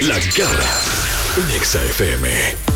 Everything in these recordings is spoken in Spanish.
La Garra en Exa FM.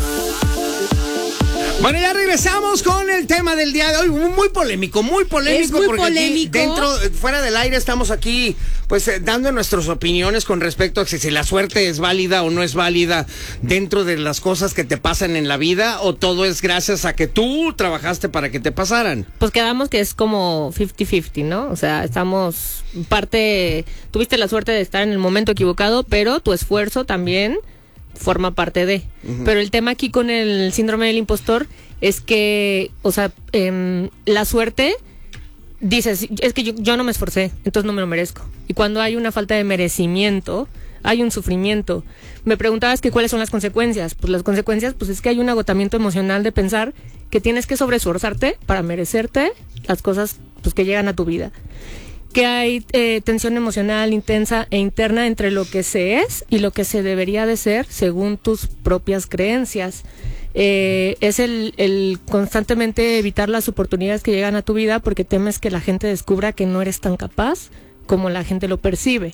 Bueno, ya regresamos con el tema del día de hoy, muy polémico, Es muy porque polémico. aquí fuera del aire estamos aquí, pues dando nuestras opiniones con respecto a si la suerte es válida o no es válida dentro de las cosas que te pasan en la vida, o todo es gracias a que tú trabajaste para que te pasaran. Pues quedamos que es como 50-50, ¿no? O sea, tuviste la suerte de estar en el momento equivocado, pero tu esfuerzo también forma parte de. Pero el tema aquí con el síndrome del impostor es que, o sea, la suerte, dices, es que yo no me esforcé, entonces no me lo merezco. Y cuando hay una falta de merecimiento, hay un sufrimiento. Me preguntabas que cuáles son las consecuencias. Pues las consecuencias, pues es que hay un agotamiento emocional de pensar que tienes que sobreesforzarte para merecerte las cosas, pues, que llegan a tu vida. Que hay tensión emocional intensa e interna entre lo que se es y lo que se debería de ser según tus propias creencias. Es el constantemente evitar las oportunidades que llegan a tu vida porque temes que la gente descubra que no eres tan capaz como la gente lo percibe.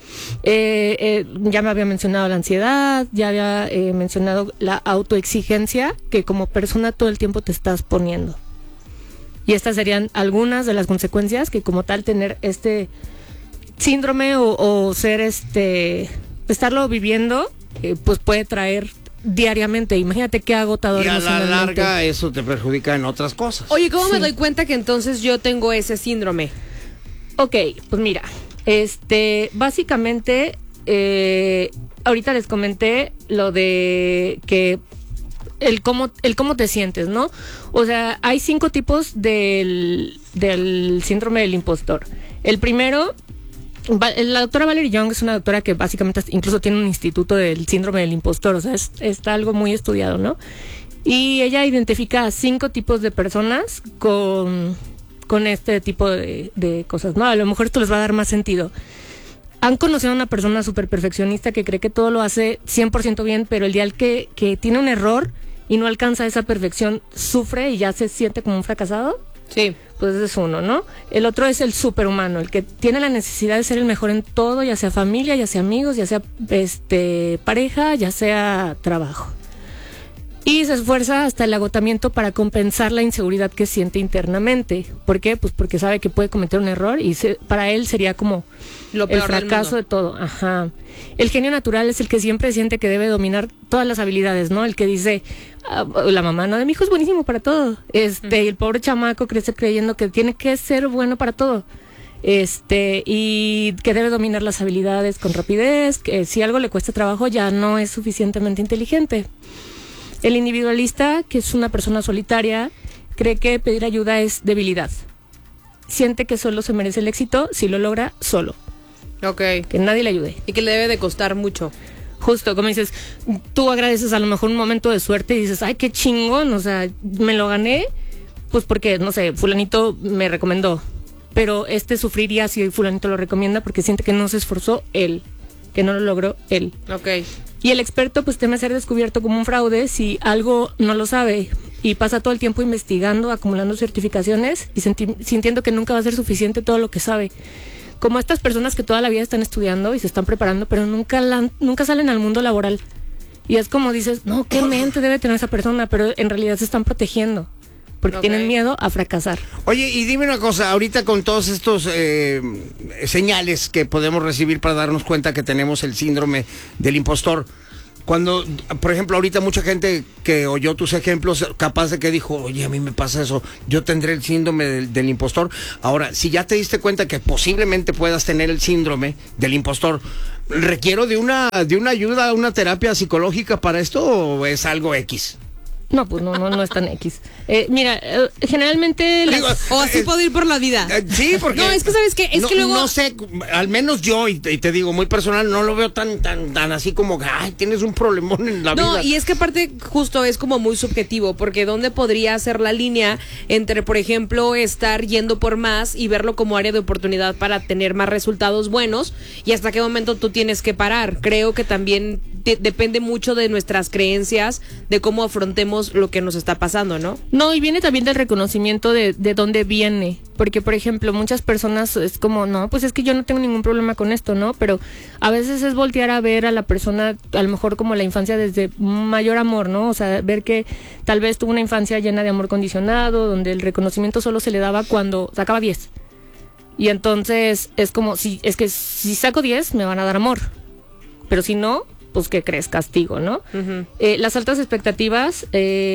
Ya me había mencionado la ansiedad, ya había mencionado la autoexigencia que como persona todo el tiempo te estás poniendo. Y estas serían algunas de las consecuencias que como tal tener este síndrome o ser estarlo viviendo, pues puede traer diariamente. Imagínate qué agotador Y a la emocionalmente. larga eso te perjudica en otras cosas. Oye, ¿cómo me Sí. doy cuenta que entonces yo tengo ese síndrome? Ok, pues mira, básicamente, ahorita les comenté lo de que el cómo te sientes, ¿no? O sea, hay 5 tipos del síndrome del impostor. El primero, la doctora Valerie Young es una doctora que básicamente incluso tiene un instituto del síndrome del impostor, o sea, está algo muy estudiado, ¿no? Y ella identifica a 5 tipos de personas con este tipo de cosas, ¿no? A lo mejor esto les va a dar más sentido. Han conocido a una persona súper perfeccionista que cree que todo lo hace 100% bien, pero el día que tiene un error y no alcanza esa perfección, sufre y ya se siente como un fracasado. Sí. Pues ese es uno, ¿no? El otro es el superhumano, el que tiene la necesidad de ser el mejor en todo, ya sea familia, ya sea amigos, ya sea pareja, ya sea trabajo. Y se esfuerza hasta el agotamiento para compensar la inseguridad que siente internamente. ¿Por qué? Pues porque sabe que puede cometer un error y para él sería como Lo el peor del fracaso mundo. de todo. Ajá. El genio natural es el que siempre siente que debe dominar todas las habilidades, ¿no? El que dice, la mamá, no, de mi hijo es buenísimo para todo. El pobre chamaco crece creyendo que tiene que ser bueno para todo. Y que debe dominar las habilidades con rapidez, que si algo le cuesta trabajo ya no es suficientemente inteligente. El individualista, que es una persona solitaria, cree que pedir ayuda es debilidad. Siente que solo se merece el éxito si lo logra solo, Ok. que nadie le ayude. Y que le debe de costar mucho. Justo, como dices, tú agradeces a lo mejor un momento de suerte y dices, ay, qué chingón, o sea, me lo gané, pues porque, no sé, fulanito me recomendó. Pero sufriría si fulanito lo recomienda porque siente que no se esforzó él, que no lo logró él. Ok. Y el experto pues teme ser descubierto como un fraude si algo no lo sabe y pasa todo el tiempo investigando, acumulando certificaciones y sintiendo que nunca va a ser suficiente todo lo que sabe. Como estas personas que toda la vida están estudiando y se están preparando, pero nunca salen al mundo laboral. Y es como dices, no, qué mente debe tener esa persona, pero en realidad se están protegiendo porque Ok. tienen miedo a fracasar. Oye, y dime una cosa, ahorita con todos estos señales que podemos recibir para darnos cuenta que tenemos el síndrome del impostor, cuando, por ejemplo, ahorita mucha gente que oyó tus ejemplos, capaz de que dijo, oye, a mí me pasa eso, yo tendré el síndrome del impostor. Ahora, si ya te diste cuenta que posiblemente puedas tener el síndrome del impostor, ¿requiero de una ayuda, una terapia psicológica para esto o es algo X? No, pues no es tan X. Mira, generalmente... Digo, O así puedo ir por la vida. Sí, porque... No, es que ¿sabes qué? Es no, que luego... No sé, al menos yo, y te digo, muy personal, no lo veo tan así como, ay, tienes un problemón en la vida. No, y es que aparte justo es como muy subjetivo, porque ¿dónde podría ser la línea entre, por ejemplo, estar yendo por más y verlo como área de oportunidad para tener más resultados buenos y hasta qué momento tú tienes que parar? Creo que también depende mucho de nuestras creencias, de cómo afrontemos lo que nos está pasando, ¿no? No, y viene también del reconocimiento de dónde viene. Porque, por ejemplo, muchas personas es como, no, pues es que yo no tengo ningún problema con esto, ¿no? Pero a veces es voltear a ver a la persona, a lo mejor como la infancia desde mayor amor, ¿no? O sea, ver que tal vez tuvo una infancia llena de amor condicionado, donde el reconocimiento solo se le daba cuando sacaba 10. Y entonces es como, si saco 10, me van a dar amor. Pero si no, pues ¿qué crees? Castigo, ¿no? Uh-huh. Las altas expectativas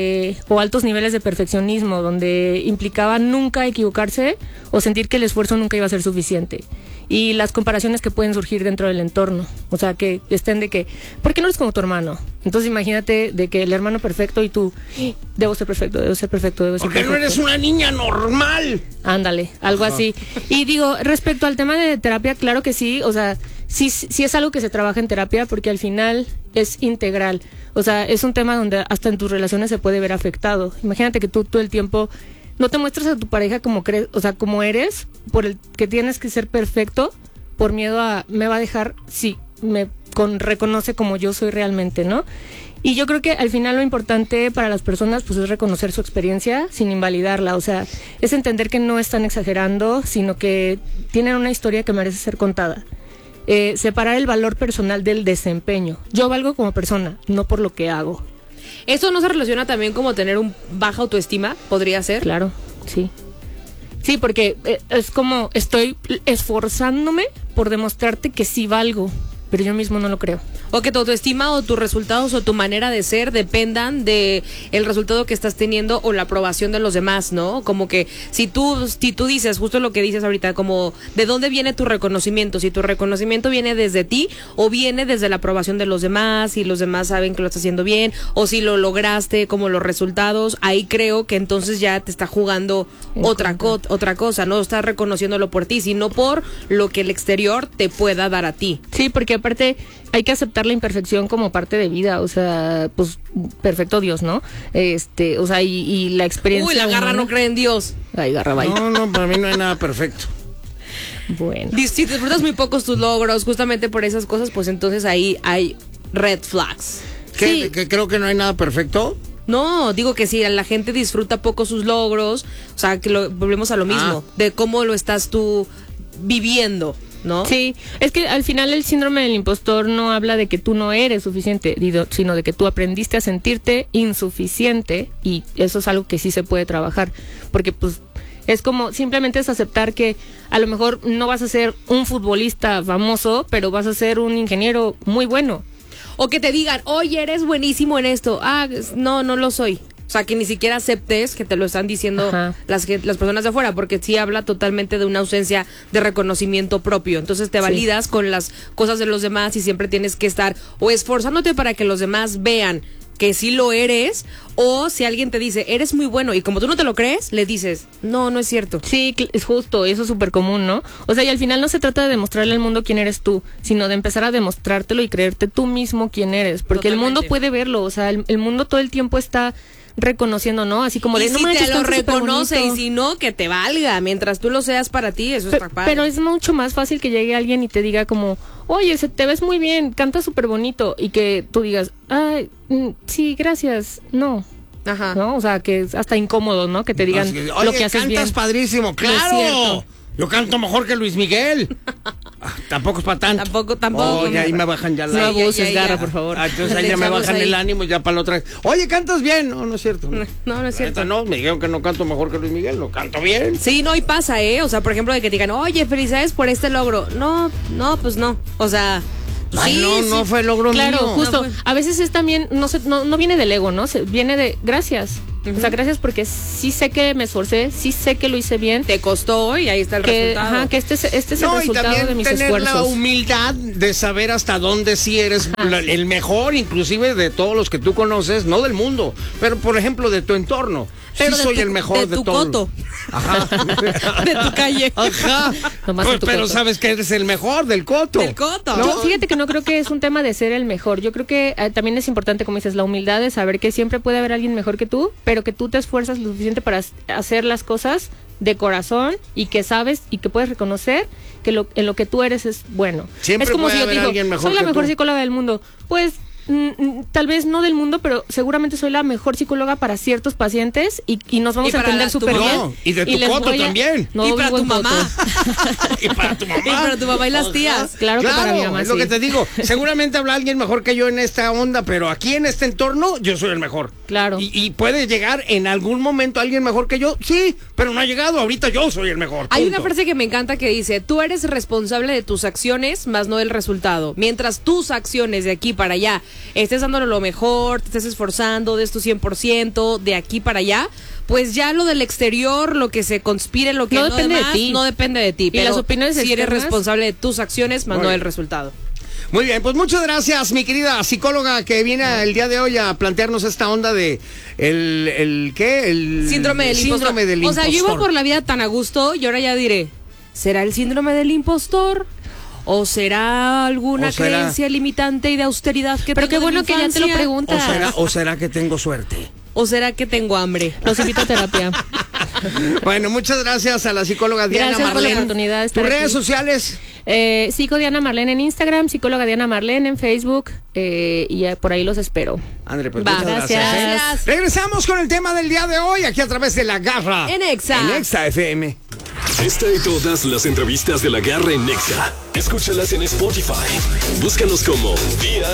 o altos niveles de perfeccionismo, donde implicaba nunca equivocarse o sentir que el esfuerzo nunca iba a ser suficiente. Y las comparaciones que pueden surgir dentro del entorno. O sea, que estén de que, ¿por qué no eres como tu hermano? Entonces imagínate de que el hermano perfecto y tú, debo ser perfecto, debo ser perfecto, debo ser porque perfecto. No eres una niña normal. Ándale, algo así. Y digo, respecto al tema de terapia, claro que sí, o sea, sí es algo que se trabaja en terapia porque al final es integral. O sea, es un tema donde hasta en tus relaciones se puede ver afectado. Imagínate que tú todo el tiempo no te muestras a tu pareja como crees, o sea, como eres, por el que tienes que ser perfecto, por miedo a me va a dejar si me reconoce como yo soy realmente, ¿no? Y yo creo que al final lo importante para las personas pues es reconocer su experiencia sin invalidarla, o sea, es entender que no están exagerando, sino que tienen una historia que merece ser contada. Separar el valor personal del desempeño. Yo valgo como persona, no por lo que hago. ¿Eso no se relaciona también como tener un baja autoestima? ¿Podría ser? Claro, sí. Sí, porque es como estoy esforzándome por demostrarte que sí valgo, pero yo mismo no lo creo. O que tu autoestima o tus resultados o tu manera de ser dependan de el resultado que estás teniendo o la aprobación de los demás, ¿no? Como que si tú dices, justo lo que dices ahorita, como ¿de dónde viene tu reconocimiento? Si tu reconocimiento viene desde ti o viene desde la aprobación de los demás, si los demás saben que lo estás haciendo bien o si lo lograste como los resultados, ahí creo que entonces ya te está jugando otra cosa, no estás reconociéndolo por ti, sino por lo que el exterior te pueda dar a ti. Sí, porque aparte hay que aceptar la imperfección como parte de vida, o sea, pues perfecto Dios, ¿no? O sea, y la experiencia. Uy, la garra no cree en Dios. Ay, garra, bye. No, para mí no hay nada perfecto. Bueno. Si te disfrutas muy pocos tus logros, justamente por esas cosas, pues entonces ahí hay red flags. Sí. ¿Que creo que no hay nada perfecto? No, digo que si la gente disfruta poco sus logros, o sea, que volvemos a lo mismo, de cómo lo estás tú viviendo, ¿no? Sí, es que al final el síndrome del impostor no habla de que tú no eres suficiente, sino de que tú aprendiste a sentirte insuficiente, y eso es algo que sí se puede trabajar, porque pues es como simplemente es aceptar que a lo mejor no vas a ser un futbolista famoso, pero vas a ser un ingeniero muy bueno. O que te digan, oye, eres buenísimo en esto. Ah, no lo soy. O sea, que ni siquiera aceptes que te lo están diciendo las personas de afuera, porque sí habla totalmente de una ausencia de reconocimiento propio. Entonces te validas con las cosas de los demás y siempre tienes que estar o esforzándote para que los demás vean que sí lo eres, o si alguien te dice, eres muy bueno, y como tú no te lo crees, le dices, no es cierto. Sí, es justo, eso es súper común, ¿no? O sea, y al final no se trata de demostrarle al mundo quién eres tú, sino de empezar a demostrártelo y creerte tú mismo quién eres, porque Totalmente. El mundo puede verlo, o sea, el mundo todo el tiempo está reconociendo, ¿no? Así como y de, si no manches, te lo cantas reconoce, y superbonito. si no, que te valga, mientras tú lo seas para ti, eso está padre. Pero es mucho más fácil que llegue alguien y te diga como, oye, te ves muy bien, cantas súper bonito, y que tú digas, ay, sí, gracias, no. Ajá. ¿No? O sea, que es hasta incómodo, ¿no? Que te digan Oye, lo que haces bien. cantas padrísimo, No es claro. cierto. Yo canto mejor que Luis Miguel. Tampoco es para tanto. Tampoco. Oye, ahí me bajan ya No la... abuses, ya. Garra, por favor. Entonces ahí Le ya me echamos bajan ahí. el ánimo y ya para la otra. Oye, ¿cantas bien? No es cierto. No es cierto. No, me dijeron que no canto mejor que Luis Miguel. No canto bien. Sí, no, y pasa, O sea, por ejemplo, de que te digan, oye, felicidades por este logro. No, pues no. O sea, Ay, sí, no fue logro Claro, mío. justo. No fue. A veces es también, no viene del ego, ¿no? Viene de gracias. O sea, gracias porque sí sé que me esforcé, sí sé que lo hice bien. te costó y ahí está el resultado. Que este es el No, y resultado también de mis tener esfuerzos. la humildad de saber hasta dónde sí eres el mejor, inclusive de todos los que tú conoces, no del mundo, pero por ejemplo de tu entorno. Pero sí de soy tu- el mejor de tu todos. coto. Ajá. De tu calle. Ajá. Nomás Pues, en tu pero coto. sabes que eres el mejor del coto. Del coto. Yo, fíjate que no creo que es un tema de ser el mejor. Yo creo que también es importante, como dices, la humildad de saber que siempre puede haber alguien mejor que tú, pero que tú te esfuerzas lo suficiente para hacer las cosas de corazón y que sabes y que puedes reconocer que en lo que tú eres es bueno. Siempre es como puede si yo te haber digo, alguien mejor soy la que mejor tú. psicóloga del mundo. Pues tal vez no del mundo, pero seguramente soy la mejor psicóloga para ciertos pacientes y nos vamos Y a para entender las súper bien. No, y de tu les coto voy a- también. No, Y para vivo tu en Coto. mamá. Y para tu mamá. Y para tu mamá y las tías. Claro que para mi mamá, es lo sí. que te digo. Seguramente habrá alguien mejor que yo en esta onda, pero aquí en este entorno yo soy el mejor. Claro. Y puede llegar en algún momento alguien mejor que yo, sí, pero no ha llegado. Ahorita yo soy el mejor. Hay punto. una frase que me encanta que dice, tú eres responsable de tus acciones, más no del resultado. Mientras tus acciones de aquí para allá estés dándole lo mejor, te estés esforzando, des tu 100%, de aquí para allá, pues ya lo del exterior, lo que se conspire, lo que No depende de demás, ti. no depende de ti. Y Pero las opiniones si eres externas- responsable de tus acciones, más Muy no bien. del resultado. Muy bien, pues muchas gracias, mi querida psicóloga que viene el día de hoy a plantearnos esta onda de ¿qué? El Síndrome del impostor. síndrome del O sea, yo iba impostor. por la vida tan a gusto y ahora ya diré, ¿será el síndrome del impostor? ¿O será alguna ¿O será- creencia limitante y de austeridad que Pero tengo qué de mi bueno que ya te lo infancia? preguntas. ¿O será que tengo suerte? ¿O será que tengo hambre? Los invito a terapia. Bueno, muchas gracias a la psicóloga Diana Gracias por la Marlene. oportunidad de estar ¿Tus redes aquí. sociales? Psico Diana Marlene en Instagram, psicóloga Diana Marlene en Facebook, y por ahí los espero. André, pues Va, muchas gracias. gracias. Regresamos con el tema del día de hoy, aquí a través de La Garra. En Exa. En Exa FM. Esta y todas las entrevistas de La Garra en Nexa. Escúchalas en Spotify. Búscanos como Día